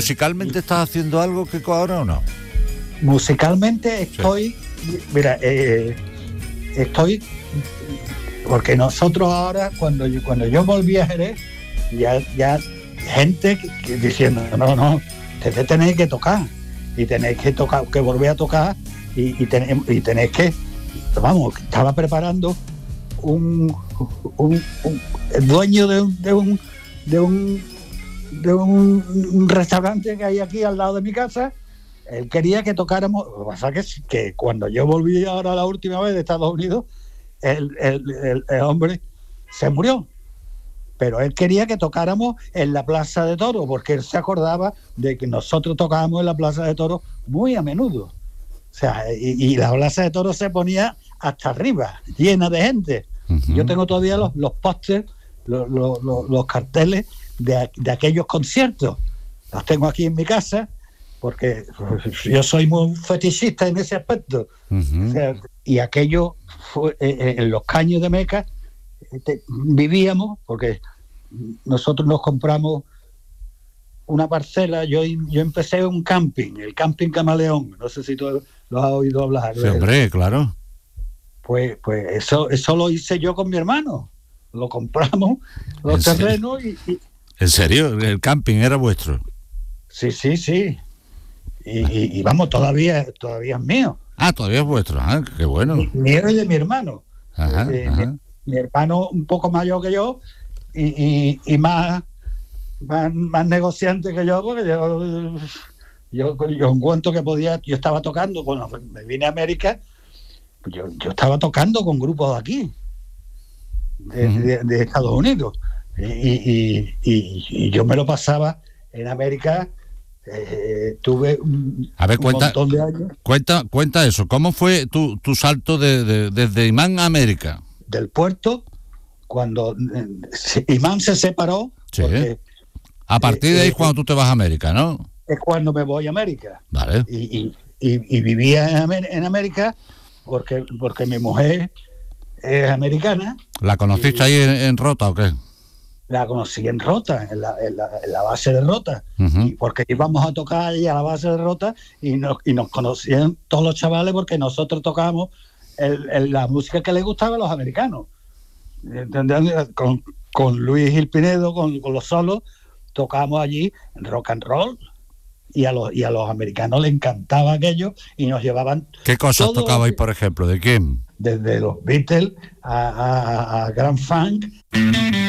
musicalmente estás haciendo algo, Kiko, ahora o no? Musicalmente estoy, mira, estoy, porque nosotros ahora, cuando yo volví a Jerez, ya gente que diciendo, no, ustedes tenéis que tocar, y tenéis que tocar, que volver a tocar, y tenéis que, vamos, estaba preparando el dueño de un restaurante que hay aquí al lado de mi casa. Él quería que tocáramos. Lo que pasa es que cuando yo volví ahora la última vez de Estados Unidos, el hombre se murió, pero él quería que tocáramos en la Plaza de Toros, porque él se acordaba de que nosotros tocábamos en la Plaza de Toros muy a menudo. O sea, y la Plaza de Toros se ponía hasta arriba, llena de gente. Uh-huh. Yo tengo todavía los pósters, los carteles de aquellos conciertos. Los tengo aquí en mi casa, porque yo soy muy fetichista en ese aspecto. Uh-huh. O sea, y aquello fue en los Caños de Meca. Vivíamos, porque nosotros nos compramos una parcela. Yo empecé un camping, el Camping Camaleón. No sé si tú lo has oído hablar. Sí, hombre, claro. Pues eso lo hice yo con mi hermano. Lo compramos, los terrenos y... ¿En serio? ¿El camping era vuestro? Sí. Y vamos, todavía es mío. Ah, todavía es vuestro. Ah, qué bueno. Mío y de mi hermano. Ajá. Mi hermano un poco mayor que yo y más negociante que yo, porque yo en cuanto que podía, yo estaba tocando, cuando me vine a América, yo estaba tocando con grupos de aquí, de Estados Unidos, y yo me lo pasaba en América. Tuve un montón de años. Cuenta eso. ¿Cómo fue tu salto desde Imán a América? Del puerto, cuando Imán se separó. Sí. Porque, a partir de ahí es cuando tú te vas a América, ¿no? Es cuando me voy a América. Vale. Y vivía en América porque mi mujer es americana. ¿La conociste ahí en Rota o qué? La conocí en Rota, en la base de Rota. Uh-huh. Y porque íbamos a tocar allí a la base de Rota y nos conocían todos los chavales, porque nosotros tocábamos la música que les gustaba a los americanos. Con Luis Gil Pinedo, con los solos, tocábamos allí en rock and roll, y a los americanos les encantaba aquello y nos llevaban. ¿Qué cosas tocabais, por ejemplo? ¿De quién? Desde los Beatles a Grand Funk.